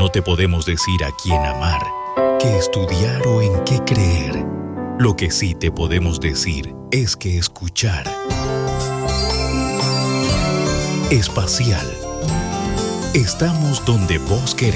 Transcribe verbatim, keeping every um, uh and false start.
no te podemos decir a quién amar, qué estudiar o en qué creer. Lo que sí te podemos decir es que escuchar. Espacial. Estamos donde vos querés.